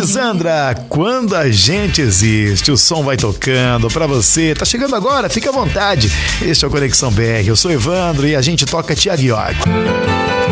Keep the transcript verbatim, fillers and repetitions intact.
Sandra, quando a gente existe, o som vai tocando pra você. Tá chegando agora? Fica à vontade. Este é o Conexão B R. Eu sou Evandro e a gente toca Thiago York.